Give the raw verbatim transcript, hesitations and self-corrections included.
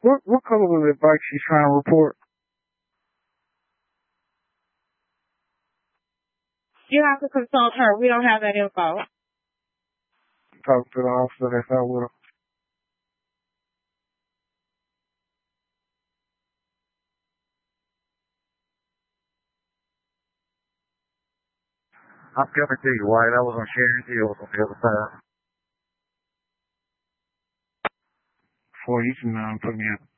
What what color was that bike she's trying to report? You have to consult her. We don't have that info. Talk to the officer that's out with her. I'm coming to you, White. I was on Sharon Hills on the other side. Before you can um, put me in.